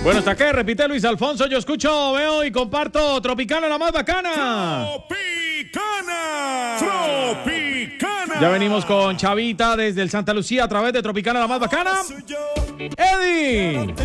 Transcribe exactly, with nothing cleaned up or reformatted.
Bueno, ¿hasta qué? Repite Luis Alfonso, yo escucho, veo y comparto Tropicana, la más bacana. Tropicana. Tropicana. Ya venimos con Chavita desde el Santa Lucía a través de Tropicana, la más bacana. Eddie.